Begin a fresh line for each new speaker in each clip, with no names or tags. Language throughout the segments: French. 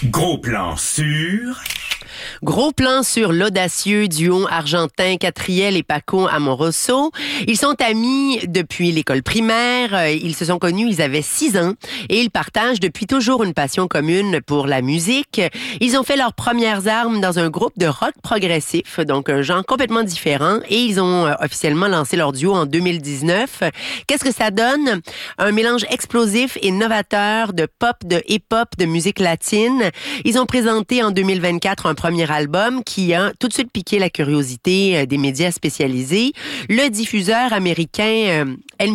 Gros plan sur...
Gros plan sur l'audacieux duo argentin Catriel et Paco Amoroso. Ils sont amis depuis l'école primaire. Ils se sont connus, ils avaient 6 ans et ils partagent depuis toujours une passion commune pour la musique. Ils ont fait leurs premières armes dans un groupe de rock progressif, donc un genre complètement différent, et ils ont officiellement lancé leur duo en 2019. Qu'est-ce que ça donne? Un mélange explosif et novateur de pop, de hip-hop, de musique latine. Ils ont présenté en 2024 un premier album qui a tout de suite piqué la curiosité des médias spécialisés. Le diffuseur américain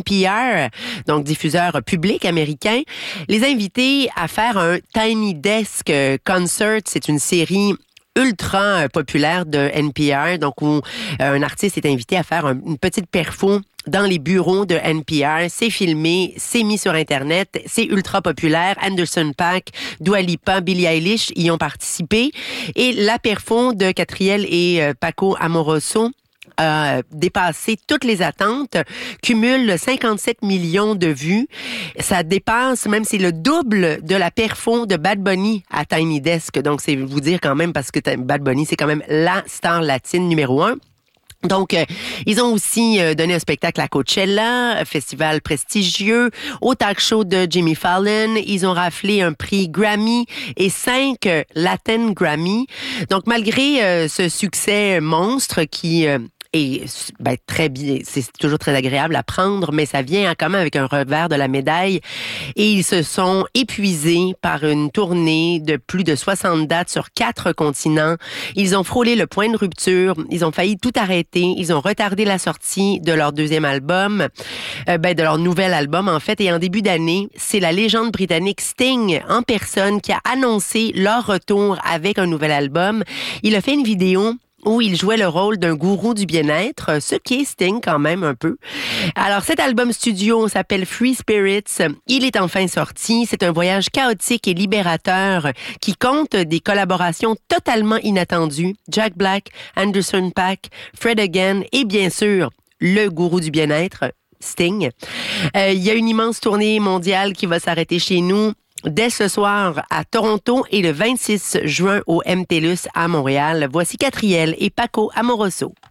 NPR, donc diffuseur public américain, les a invités à faire un Tiny Desk Concert. C'est une série ultra populaire de NPR, donc où un artiste est invité à faire une petite perfo dans les bureaux de NPR. C'est filmé, c'est mis sur Internet, c'est ultra populaire. Anderson .Paak, Dua Lipa, Billie Eilish y ont participé. Et la perfo de Catriel et Paco Amoroso a dépassé toutes les attentes, cumule 57 millions de vues. Ça dépasse, même c'est le double de la perfo de Bad Bunny à Tiny Desk. Donc, c'est vous dire quand même, parce que Bad Bunny, c'est quand même la star latine numéro 1. Donc, ils ont aussi donné un spectacle à Coachella, un festival prestigieux, au talk show de Jimmy Fallon. Ils ont raflé un prix Grammy et 5 Latin Grammy. Donc, malgré ce succès monstre qui... Et très bien, c'est toujours très agréable à prendre, mais ça vient quand même avec un revers de la médaille. Et ils se sont épuisés par une tournée de plus de 60 dates sur 4 continents. Ils ont frôlé le point de rupture. Ils ont failli tout arrêter. Ils ont retardé la sortie de leur deuxième album, de leur nouvel album en fait. Et en début d'année, c'est la légende britannique Sting en personne qui a annoncé leur retour avec un nouvel album. Il a fait une vidéo où il jouait le rôle d'un gourou du bien-être, ce qui est Sting quand même un peu. Alors, cet album studio s'appelle Free Spirits. Il est enfin sorti. C'est un voyage chaotique et libérateur qui compte des collaborations totalement inattendues. Jack Black, Anderson .Paak, Fred Again et bien sûr, le gourou du bien-être, Sting. Il y a une immense tournée mondiale qui va s'arrêter chez nous dès ce soir à Toronto et le 26 juin au MTLUS à Montréal. Voici Catriel et Paco Amoroso.